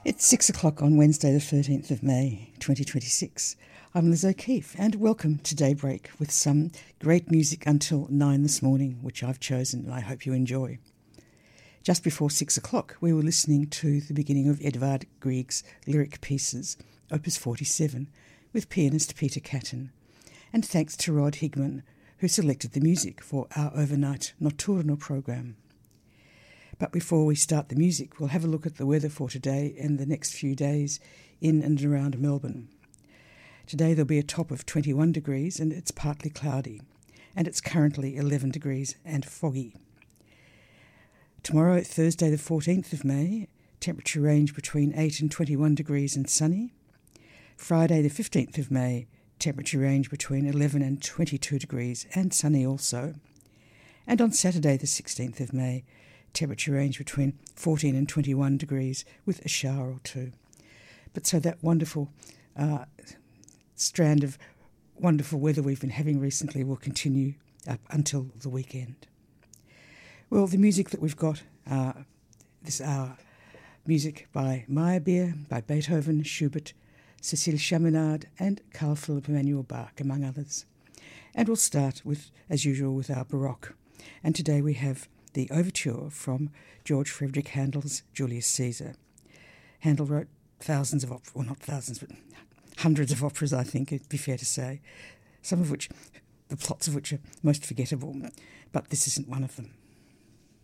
It's 6 o'clock on Wednesday the 13th of May 2026. I'm Liz O'Keefe and welcome to Daybreak with some great music until 9 this morning, which I've chosen and I hope you enjoy. Just before 6 o'clock we were listening to the beginning of Edvard Grieg's lyric pieces, Opus 47, with pianist Peter Catton. And thanks to Rod Higman, who selected the music for our overnight nocturnal program. But before we start the music, we'll have a look at the weather for today and the next few days in and around Melbourne. Today there'll be a top of 21 degrees and it's partly cloudy, and it's currently 11 degrees and foggy. Tomorrow, Thursday the 14th of May, temperature range between 8 and 21 degrees and sunny. Friday the 15th of May, temperature range between 11 and 22 degrees and sunny also. And on Saturday the 16th of May, temperature range between 14 and 21 degrees with a shower or two. But so that wonderful strand of wonderful weather we've been having recently will continue up until the weekend. Well, the music that we've got this hour, music by Meyerbeer, by Beethoven, Schubert, Cécile Chaminade and Carl Philipp Emanuel Bach, among others. And we'll start with, as usual, with our Baroque. And today we have the overture from George Frederick Handel's Julius Caesar. Handel wrote thousands of operas, well not thousands, but hundreds of operas, I think, it'd be fair to say, some of which, the plots of which are most forgettable, but this isn't one of them.